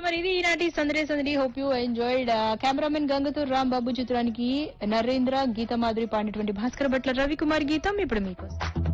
మరి ఇది ఈనాటి సందడి సందడి. Hope you enjoyed. Cameraman గంగతూర్ Rambabu చిత్రానికి నరేంద్ర గీత మాధురి పాడినటువంటి భాస్కర్ భట్ల రవికుమార్ గీతం ఇప్పుడు మీకోసం.